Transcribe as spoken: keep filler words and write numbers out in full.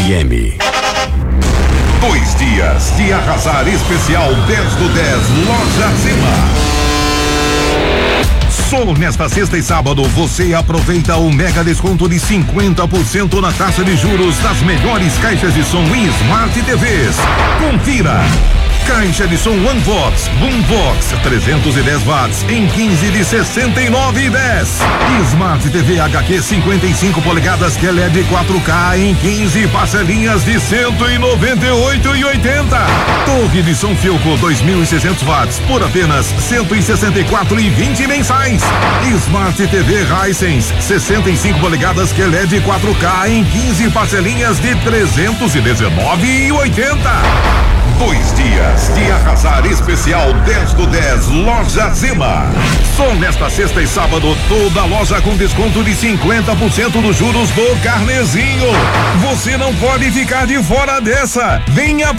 M. Dois dias de arrasar especial dez do dez Loja Zema. Só nesta sexta e sábado você aproveita o mega desconto de cinquenta por cento na taxa de juros das melhores caixas de som e Smart T Vs. Confira. Caixa de som OneVox, Boomvox, trezentos e dez watts em quinze de sessenta e nove e dez. Smart T V H Q cinquenta e cinco polegadas que é L E D quatro K em quinze parcelinhas de cento e noventa e oito e oitenta. Torre de som Filco dois mil e seiscentos watts por apenas cento e sessenta e quatro e vinte mensais. Smart T V Hisense sessenta e cinco polegadas que é L E D quatro K em quinze parcelinhas de trezentos e dezenove e oitenta. Dois dias de arrasar especial dez do dez Loja Zema. Só nesta sexta e sábado, toda loja com desconto de cinquenta por cento dos juros do carnezinho. Você não pode ficar de fora dessa. Venha